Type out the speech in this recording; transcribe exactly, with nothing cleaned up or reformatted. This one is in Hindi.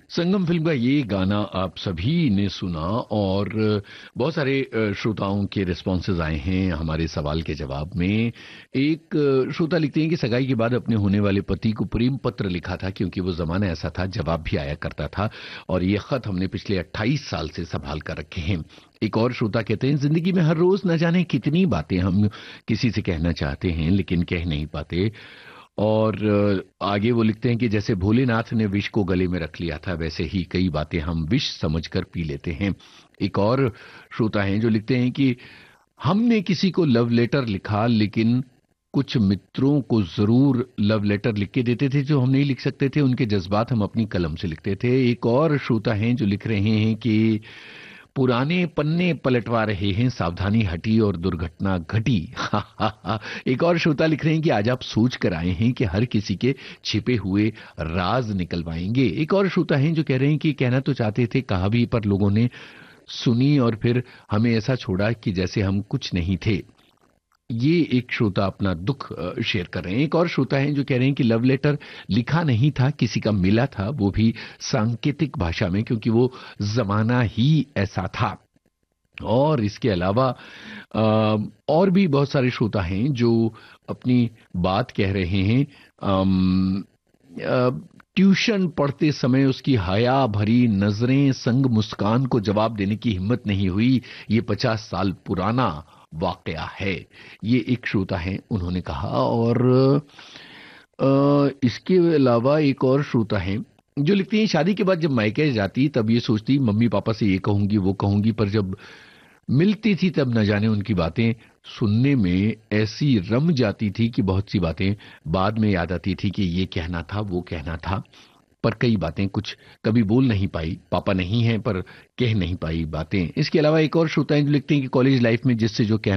संगम फिल्म का ये गाना आप सभी ने सुना और बहुत सारे अ, श्रोताओं के रिस्पॉन्सेज आए हैं हमारे सवाल के जवाब में। एक अ, श्रोता लिखते हैं कि सगाई के बाद अपने होने वाले पति को प्रेम पत्र लिखा था क्योंकि वो जमाना ऐसा था, जवाब भी आया करता था और ये खत हमने पिछले अट्ठाईस साल से संभाल कर रखे हैं। एक और श्रोता कहते हैं जिंदगी में हर रोज न जाने कितनी बातें हम किसी से कहना चाहते हैं लेकिन कह नहीं पाते। और अ, आगे वो लिखते हैं कि जैसे भोलेनाथ ने विष को गले में रख लिया था वैसे ही कई बातें हम विष समझकर पी लेते हैं। एक और श्रोता हैं जो लिखते हैं कि हमने किसी को लव लेटर लिखा लेकिन कुछ मित्रों को जरूर लव लेटर लिख के देते थे जो हम नहीं लिख सकते थे, उनके जज्बात हम अपनी कलम से लिखते थे। एक और श्रोता हैं जो लिख रहे हैं कि पुराने पन्ने पलटवा रहे हैं, सावधानी हटी और दुर्घटना घटी। एक और श्रोता लिख रहे हैं कि आज आप सोच कर आए हैं कि हर किसी के छिपे हुए राज निकलवाएंगे। एक और श्रोता हैं जो कह रहे हैं कि कहना तो चाहते थे कहा भी पर लोगों ने सुनी और फिर हमें ऐसा छोड़ा कि जैसे हम कुछ नहीं थे। ये एक श्रोता अपना दुख अ, शेयर कर रहे हैं। एक और श्रोता हैं जो कह रहे हैं कि लव लेटर लिखा नहीं था, किसी का मिला था, वो भी सांकेतिक भाषा में क्योंकि वो जमाना ही ऐसा था। और इसके अलावा अ, और भी बहुत सारे श्रोता हैं जो अपनी बात कह रहे हैं। अम, अ, ट्यूशन पढ़ते समय उसकी हया भरी नजरें संग मुस्कान को जवाब देने की हिम्मत नहीं हुई, ये पचास साल पुराना वाकया है। ये एक श्रोता हैं उन्होंने कहा। और अ, इसके अलावा एक और श्रोता हैं जो लिखते हैं शादी के बाद जब मायके जाती तब ये सोचती मम्मी पापा से ये कहूंगी वो कहूंगी, पर जब मिलती थी तब न जाने उनकी बातें सुनने में ऐसी रम जाती थी कि बहुत सी बातें बाद में याद आती थी कि ये कहना था वो कहना था, पर कई बातें कुछ कभी बोल नहीं पाई, पापा नहीं हैं पर कह नहीं पाई बातें। इसके अलावा एक और श्रोता हैं जो लिखते हैं कि कॉलेज लाइफ में जिससे जो कहना